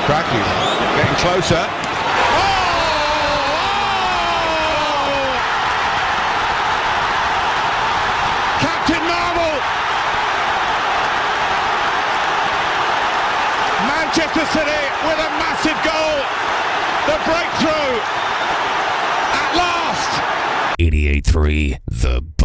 Cracking. Getting closer. Captain Marvel! Manchester City with a massive goal. The breakthrough at last. 88.3 The